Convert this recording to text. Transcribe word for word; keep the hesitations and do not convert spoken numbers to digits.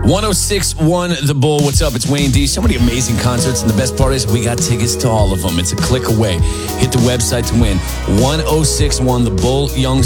one oh six point one The Bull. What's up? It's Wayne D. So many amazing concerts, and the best part is we got tickets to all of them. It's a click away. Hit the website to win. one oh six point one The Bull Young